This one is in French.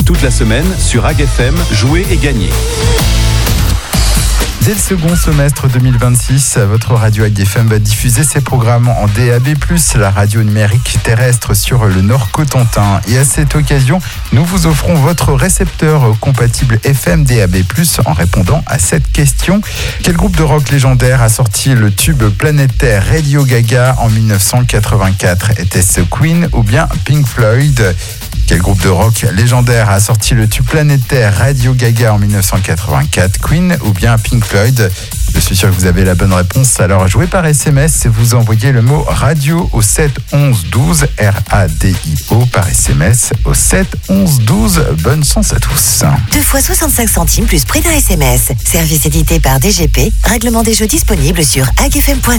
Toute la semaine, sur AgFM, jouez et gagnez. Dès le second semestre 2026, votre radio AgFM va diffuser ses programmes en DAB+, la radio numérique terrestre sur le Nord Cotentin. Et à cette occasion, nous vous offrons votre récepteur compatible FM DAB+, en répondant à cette question. Quel groupe de rock légendaire a sorti le tube planétaire Radio Gaga en 1984 ? Était-ce Queen ou bien Pink Floyd ? Quel groupe de rock légendaire a sorti le tube planétaire Radio Gaga en 1984, Queen ou bien Pink Floyd ? Je suis sûr que vous avez la bonne réponse. Alors jouez par SMS, vous envoyez le mot radio au 7 11 12, RADIO par SMS au 7 11 12. Bonne chance à tous. 2 fois 65 centimes plus prix d'un SMS. Service édité par DGP. Règlement des jeux disponible sur agfm.com.